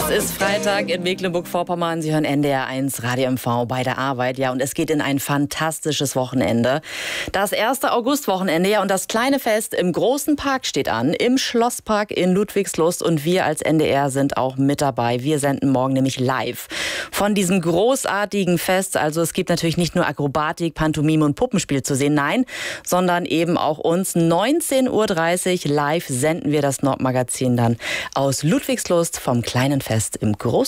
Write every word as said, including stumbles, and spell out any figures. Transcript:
Es ist Freitag in Mecklenburg-Vorpommern. Sie hören N D R eins Radio M V bei der Arbeit. Ja, und es geht in ein fantastisches Wochenende. Das erste Augustwochenende, ja, und das kleine Fest im großen Park steht an, im Schlosspark in Ludwigslust. Und wir als N D R sind auch mit dabei. Wir senden morgen nämlich live von diesem großartigen Fest. Also es gibt natürlich nicht nur Akrobatik, Pantomime und Puppenspiel zu sehen, nein, sondern eben auch uns. neunzehn Uhr dreißig live senden wir das Nordmagazin dann aus Ludwigslust vom kleinen Fest im großen